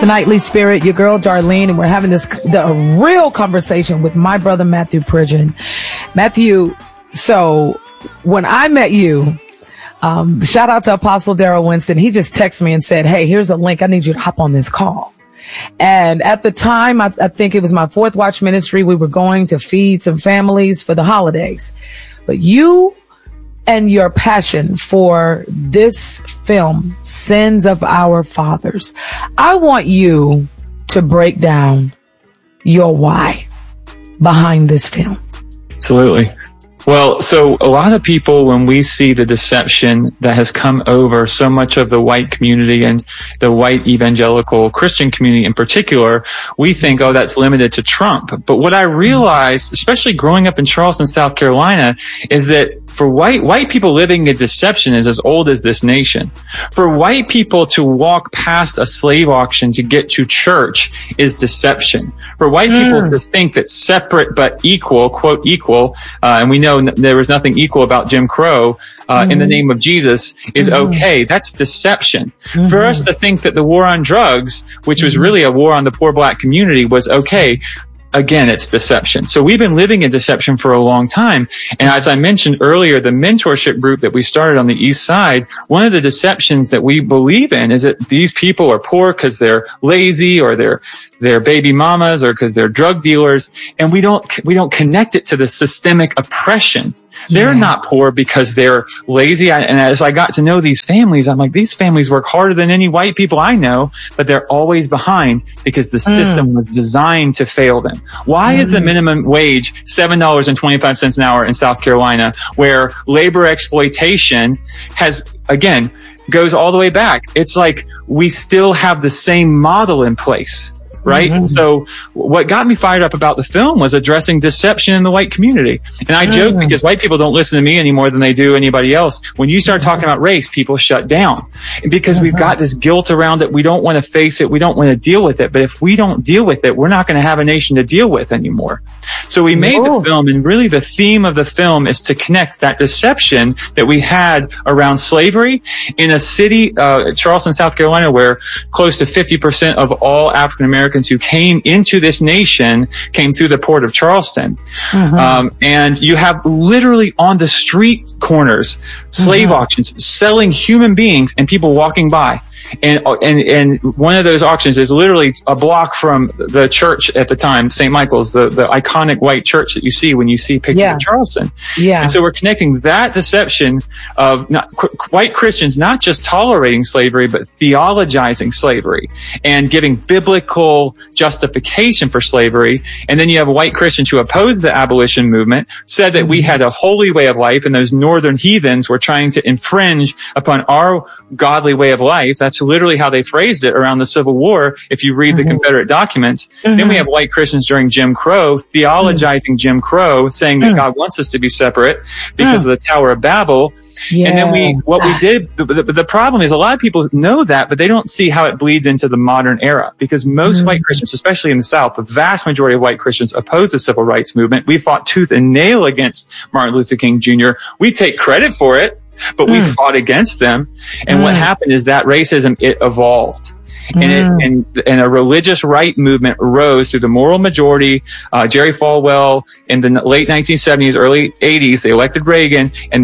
Nightly Spirit, your girl Darlene, and we're having a real conversation with my brother Matthew Pridgeon. Matthew, so when I met you, shout out to Apostle Daryl Winston. He just texted me and said, hey, here's a link. I need you to hop on this call. And at the time, I think it was my Fourth Watch ministry. We were going to feed some families for the holidays. But you and your passion for this film, Sins of Our Fathers, I want you to break down your why behind this film. Absolutely. Well, so a lot of people, when we see the deception that has come over so much of the white community and the white evangelical Christian community in particular, we think, oh, that's limited to Trump. But what I realized, especially growing up in Charleston, South Carolina, is that for white people, living in deception is as old as this nation. For white people to walk past a slave auction to get to church is deception. For white people to think that separate but equal, quote, equal, and we know there was nothing equal about Jim Crow, in the name of Jesus is okay. That's deception. For us to think that the war on drugs, which was really a war on the poor black community, was okay. Again, it's deception. So we've been living in deception for a long time. And as I mentioned earlier, the mentorship group that we started on the East Side, one of the deceptions that we believe in is that these people are poor because they're lazy or they're baby mamas or because they're drug dealers. And we don't connect it to the systemic oppression. They're not poor because they're lazy. And as I got to know these families, I'm like, these families work harder than any white people I know, but they're always behind because the system was designed to fail them. Why is the minimum wage $7.25 an hour in South Carolina, where labor exploitation has, again, goes all the way back? It's like we still have the same model in place. Right? So what got me fired up about the film was addressing deception in the white community. And I joke because white people don't listen to me any more than they do anybody else. When you start talking about race, people shut down because we've got this guilt around it. We don't want to face it. We don't want to deal with it. But if we don't deal with it, we're not going to have a nation to deal with anymore. So we made the film, and really the theme of the film is to connect that deception that we had around slavery in a city, Charleston, South Carolina, where close to 50% of all African Americans who came into this nation came through the port of Charleston. And you have literally on the street corners, slave auctions, selling human beings and people walking by. And one of those auctions is literally a block from the church at the time, St. Michael's, the iconic white church that you see when you see pictures of Charleston. And so we're connecting that deception of white Christians not just tolerating slavery, but theologizing slavery and giving biblical justification for slavery. And then you have white Christians who opposed the abolition movement, said that we had a holy way of life, and those northern heathens were trying to infringe upon our godly way of life. That's literally how they phrased it around the Civil War, if you read the Confederate documents. Then we have white Christians during Jim Crow theologizing Jim Crow, saying that God wants us to be separate because of the Tower of Babel. And then the problem is a lot of people know that, but they don't see how it bleeds into the modern era, because most white Christians, especially in the South, the vast majority of white Christians oppose the civil rights movement. We fought tooth and nail against Martin Luther King Jr. We take credit for it, but we fought against them. And what happened is that racism, it evolved. And a religious right movement arose through the moral majority. Jerry Falwell in the late 1970s, early 80s, they elected Reagan, and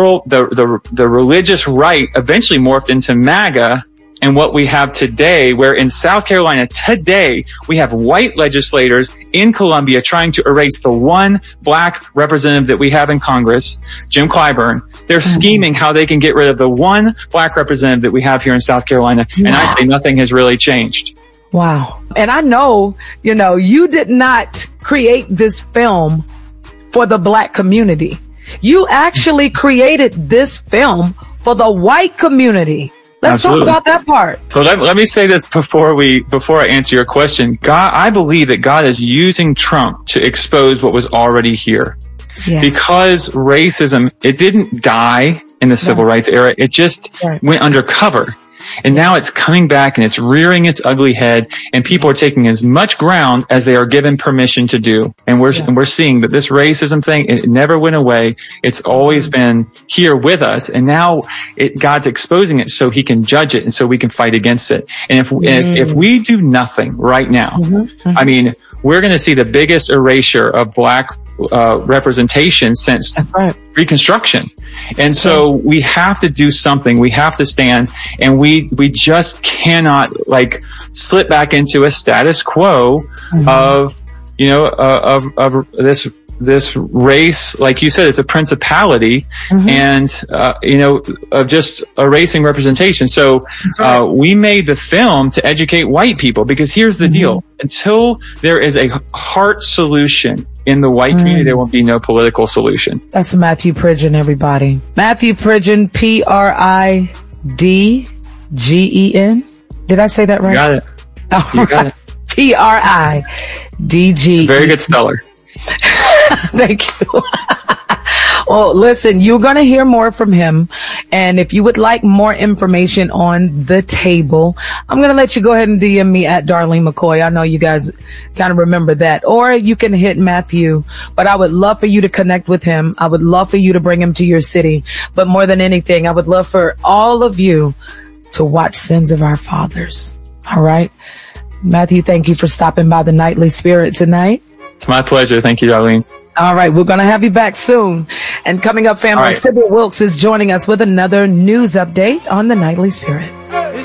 the religious right eventually morphed into MAGA. And what we have today, where in South Carolina today, we have white legislators in Columbia trying to erase the one black representative that we have in Congress, Jim Clyburn. They're scheming how they can get rid of the one black representative that we have here in South Carolina. And I say nothing has really changed. Wow. And I know, you did not create this film for the black community. You actually created this film for the white community. Let's talk about that part. Well, let me say this before I answer your question. I believe that God is using Trump to expose what was already here. Because racism, it didn't die in the civil rights era. It just went undercover. And now it's coming back and it's rearing its ugly head, and people are taking as much ground as they are given permission to do. And we're seeing that this racism thing, it never went away. It's always been here with us. And now God's exposing it so he can judge it and so we can fight against it. And if we do nothing right now, I mean, we're going to see the biggest erasure of Black representation since Reconstruction. And so we have to do something. We have to stand, and we just cannot slip back into a status quo of this race. Like you said, it's a principality, and of just erasing representation. So we made the film to educate white people, because here's the deal: until there is a heart solution in the white community, there won't be no political solution. That's Matthew Pridgen, everybody. Matthew Pridgen, Pridgen. Did I say that right? You got it. You got it. Pridg. Very good speller. Thank you. Well, listen, you're going to hear more from him. And if you would like more information on the table, I'm going to let you go ahead and DM me at Darlene McCoy. I know you guys kind of remember that. Or you can hit Matthew. But I would love for you to connect with him. I would love for you to bring him to your city. But more than anything, I would love for all of you to watch Sins of Our Fathers. All right. Matthew, thank you for stopping by the Nightly Spirit tonight. It's my pleasure. Thank you, Darlene. All right. We're going to have you back soon. And coming up, family, Sybil Wilkes is joining us with another news update on the Nightly Spirit.